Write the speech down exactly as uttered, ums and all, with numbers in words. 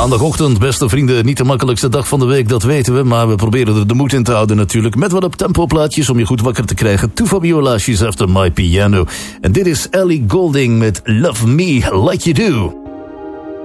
Maandagochtend, beste vrienden, niet de makkelijkste dag van de week, dat weten we. Maar we proberen er de moed in te houden natuurlijk. Met wat op tempo plaatjes om je goed wakker te krijgen. To Fabiola, She's After My Piano. En dit is Ellie Goulding met Love Me Like You Do.